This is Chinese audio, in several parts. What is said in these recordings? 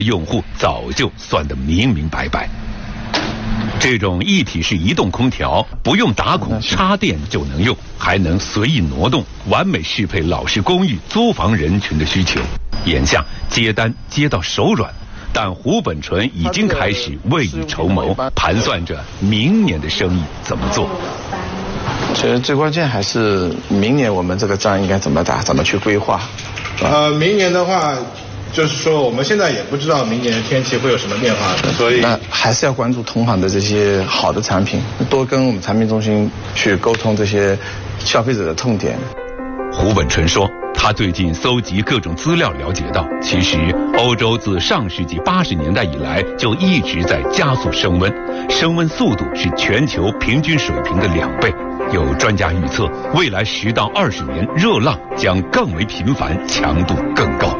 用户早就算得明明白白。这种一体式移动空调不用打孔插电就能用，还能随意挪动，完美适配老式公寓租房人群的需求。眼下接单接到手软，但胡本纯已经开始未雨绸缪，盘算着明年的生意怎么做。 其实最关键还是明年我们这个仗应该怎么打，怎么去规划。 明年的话，就是说我们现在也不知道明年的天气会有什么变化的，所以那还是要关注同行的这些好的产品，多跟我们产品中心去沟通这些消费者的痛点。 胡本纯说，他最近搜集各种资料，了解到，其实欧洲自上世纪80年代以来就一直在加速升温，升温速度是全球平均水平的2倍。有专家预测，未来10到20年热浪将更为频繁，强度更高。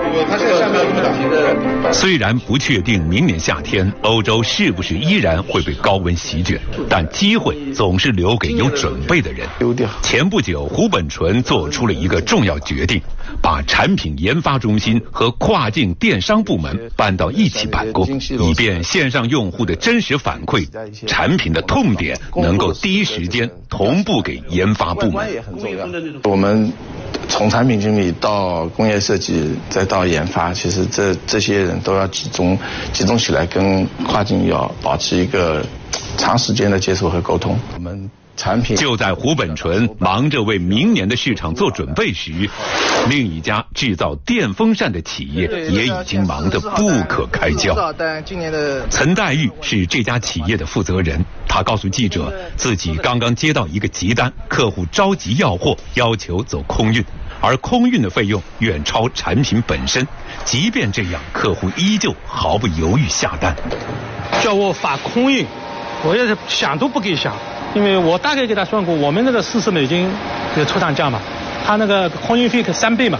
虽然不确定明年夏天欧洲是不是依然会被高温席卷，但机会总是留给有准备的人。前不久，胡本纯做出了一个重要决定，把产品研发中心和跨境电商部门搬到一起办公，以便线上用户的真实反馈、产品的痛点能够第一时间同步给研发部门。 我们从产品经理到工业设计再到研发，其实这些人都要集中起来，跟跨境要保持一个长时间的接触和沟通。我们产品就在胡本纯忙着为明年的市场做准备时，另一家制造电风扇的企业也已经忙得不可开交。陈黛玉是这家企业的负责人，他告诉记者，自己刚刚接到一个急单，客户着急要货，要求走空运，而空运的费用远超产品本身。即便这样，客户依旧毫不犹豫下单。 叫我发空运，我也是想都不给想。因为我大概给他算过，我们那个40美金的出厂价嘛，他那个空运费3倍嘛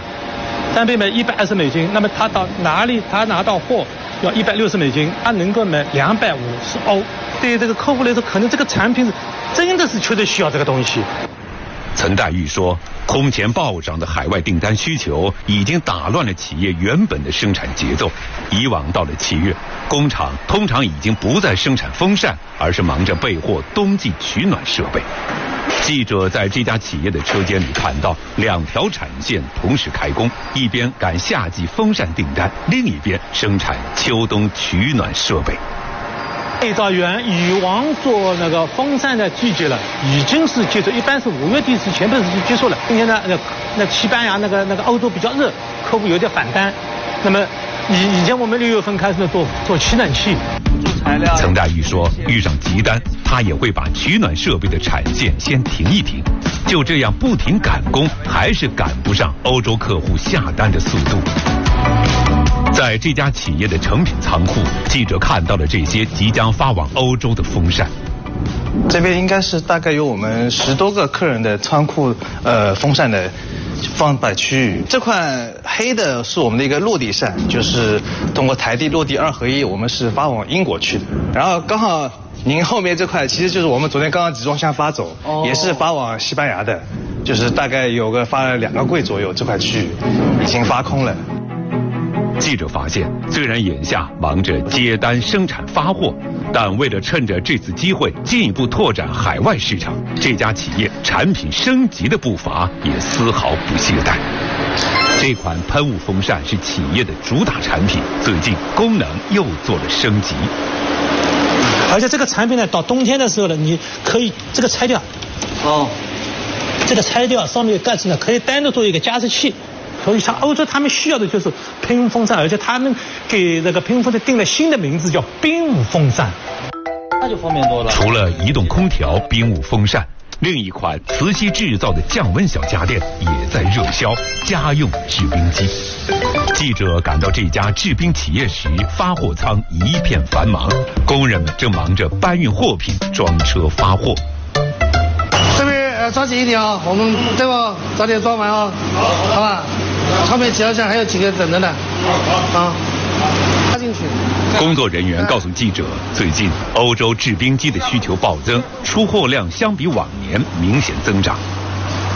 ，120美金，那么他到哪里他拿到货要160美金，他能够买250欧。对于这个客户来说，可能这个产品真的是确实需要这个东西。 陈黛玉说，空前暴涨的海外订单需求已经打乱了企业原本的生产节奏。以往到了7月，工厂通常已经不再生产风扇，而是忙着备货冬季取暖设备。记者在这家企业的车间里看到2条产线同时开工，一边赶夏季风扇订单，另一边生产秋冬取暖设备。 配套员以往做那个风扇的季节了，已经是结束，一般是5月底是全部是结束了。今天呢，那西班牙那个欧洲比较热，客户有点反单。那么以前我们6月份开始做取暖器。 陈黛玉说，遇上急单，他也会把取暖设备的产线先停一停。就这样不停赶工，还是赶不上欧洲客户下单的速度。在这家企业的成品仓库，记者看到了这些即将发往欧洲的风扇。 这边应该是大概有我们10多个客人的仓库，风扇的放摆区域。这块黑的是我们的一个落地扇，就是通过台地落地2合1，我们是发往英国去的。然后刚好您后面这块其实就是我们昨天刚刚集装箱发走，也是发往西班牙的，就是大概发了2个柜左右，这块区域已经发空了。 记者发现，虽然眼下忙着接单、生产、发货，但为了趁着这次机会进一步拓展海外市场，这家企业产品升级的步伐也丝毫不懈怠。这款喷雾风扇是企业的主打产品，最近功能又做了升级。 而且这个产品呢，到冬天的时候呢，你可以这个拆掉，这个拆掉，上面有盖子呢，可以单独做一个加湿器。所以像欧洲他们需要的就是喷雾风扇，而且他们给那个喷雾风扇定了新的名字，叫冰雾风扇，那就方便多了。 除了移动空调、冰雾风扇，另一款磁吸制造的降温小家电也在热销——家用制冰机。记者赶到这家制冰企业时，发货舱一片繁忙，工人们正忙着搬运货品、装车发货。 这边抓紧一点啊，我们这个早点装完啊，好吧？后面几号线还有几个等着呢，插进去。 工作人员告诉记者，最近欧洲制冰机的需求暴增，出货量相比往年明显增长。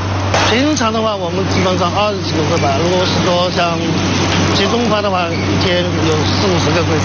平常的话，我们基本上20几个柜吧。如果是说像集中发的话，一天有40-50个柜子。